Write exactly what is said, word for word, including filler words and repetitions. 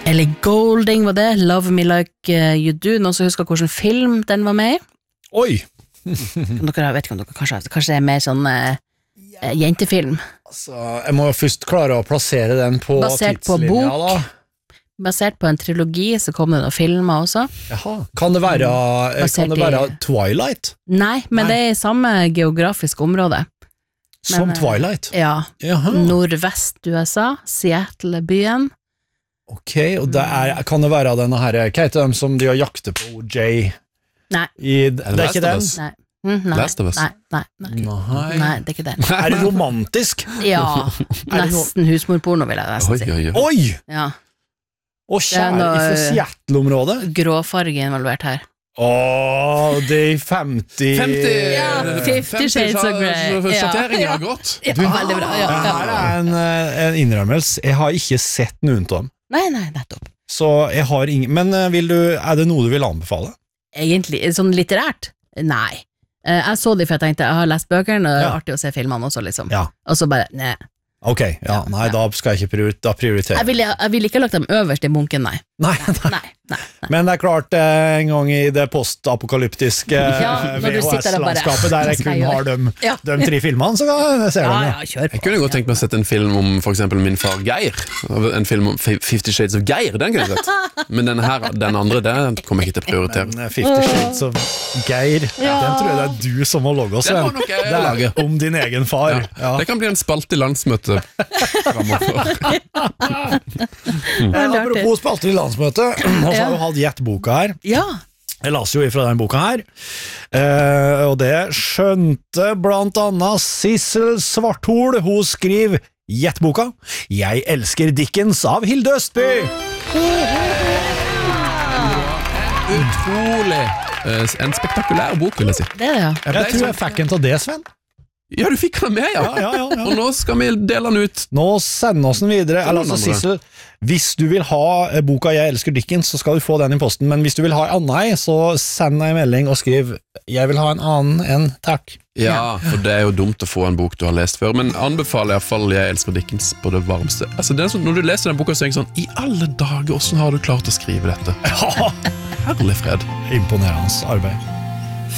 Ellie Goulding var det, Love Me Like You Do, noen som husker hvilken film den var med i? Oi! Dere vet ikke om dere kanskje, kanskje det er mer sånn eh, jentefilm. Altså, jeg må først klare å plassere den på Basert på tidslinja, bok. da. Basert på en trilogi, så kom det noen filmer også. Jaha. Kan det være, Basert kan det være i- Twilight? Nei, men Nei. det er i samme geografisk område. Som Men, eh, Twilight? Ja, Jaha. nordvest-U S A, Seattle-byen. Ok, og det er, kan det være denne her, hva heter de som de har jaktet på O J? Nei. I, det er ikke den? Nei. Mm, nei, Last of Us. nei, nei, nei. Nei. Nei, det er ikke den. Er det romantisk? Ja, Er det noe- nesten husmorporno vil jeg nesten Oi, si. oi, oi. Oi! Ja, Og kjære noe- fra Seattle-området. gråfarge involvert her. Åh, det er femti... femti Ja, Fifty Shades of Grey. Ja. Sjatteringen har gått. Ja, veldig bra. Ja, Det her ja. er en, eh, en innrømmelse. Jeg har ikke sett noen av dem. Nei, nei, nettopp. Så jeg har ingen... Men eh, vil du, er det noe du vil anbefale? Egentlig, sånn litterært? Nei. Eh, Jeg så de for jeg tenkte, jeg har lest bøkene, og det er Ja. artig å se filmene også, liksom. Ja. Og så bare, nei. Ok, ja, nei, da skal jeg ikke priori- da prioritere. Jeg ville jeg vil ikke ha lagt dem øverst i bunken, nei. Nei, nei. Nei, nei, nei. Men det er klart, eh, en gang i det postapokalyptiske Ja, når du sitter der bare, V H S-landskapet der jeg hva skal kun jeg har de, Ja. de tre filmene, så kan jeg se Ja, dem. ja, Ja. kjør på. Jeg kunne godt tenkt meg å sette en film om for eksempel min far Geir. En film om Fifty Shades of Geir, den kunne jeg sett. Men den her, den andre, den kommer jeg ikke til å prioritere. Men eh, Fifty Shades of Geir, den tror jeg det er du som må logge oss. Den må Sven. nok jeg Det er lage. om din egen far. Ja. Ja. Det kan bli en spalte i landsmøtet fremover. Men apropos spalter i landsmøtet, og så har vi hatt gjett boka her. Ja, Jeg las jo ifra den boka her, eh, og det skjønte blant annet Sissel Svarthol. Hun skriver gjett boka Jeg elsker Dickens av Hilde Østby. Utrolig. Eh, En spektakulær bok, vil jeg si. det er det, ja. Jeg tror jeg fikk en av det, Sven. Ja, du fikk den med, ja. Ja, ja, ja, ja. Og nå skal vi dele den ut. Nå send oss den videre. Eller altså, Sissel, hvis du vil ha eh, boka Jeg elsker Dickens, så skal du få den i posten. Men hvis du vil ha en annen, så send en melding og skriv Jeg vil ha en annen enn takk. Ja, for det er jo dumt å få en bok du har lest før. Men anbefaler i hvert fall Jeg elsker Dickens på det varmeste. Altså, det er sånn, når du leser den boka, så tenker jeg sånn I alle dager, hvordan har du klart å skrive dette? Ja, Herlig fred. imponerende arbeid.